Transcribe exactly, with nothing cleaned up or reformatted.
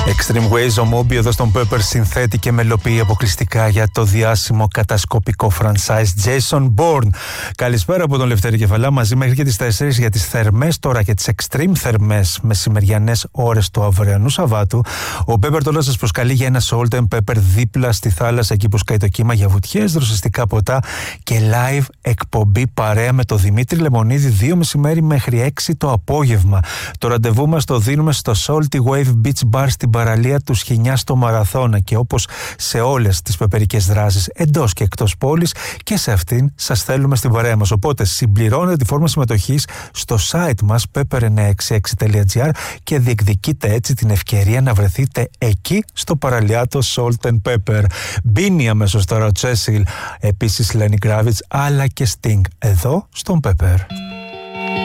Extreme Ways, ο Moby εδώ στον Pepper συνθέτει και μελοποιεί αποκλειστικά για το διάσημο κατασκοπικό franchise Jason Bourne. Καλησπέρα από τον Λευτέρη Κεφαλά, μαζί μέχρι και τις τέσσερις για τις θερμές τώρα και τις extreme θερμές μεσημεριανές ώρες του αυριανού Σαββάτου. Ο Pepper τώρα σας προσκαλεί για ένα salt and pepper δίπλα στη θάλασσα, εκεί που σκάει το κύμα, για βουτιές, δροσιστικά ποτά και live εκπομπή παρέα με τον Δημήτρη Λεμονίδη, δύο μεσημέρι μέχρι έξι το απόγευμα. Το ραντεβού μας το δίνουμε στο Salty Wave Beach Bar στην παραλία του Σχοινιά στο Μαραθώνα, και όπως σε όλες τις πεπερικές δράσεις εντός και εκτός πόλης, και σε αυτήν σας θέλουμε στην παρέα μας. Οπότε συμπληρώνετε τη φόρμα συμμετοχής στο site μας pepper εννιακόσια εξήντα έξι τελεία gr και διεκδικείτε έτσι την ευκαιρία να βρεθείτε εκεί στο παραλιάτο Salt and Pepper. Μπίνει αμέσως τώρα ο Τσέσιλ, επίσης Lenny Kravitz αλλά και Sting εδώ στον Pepper.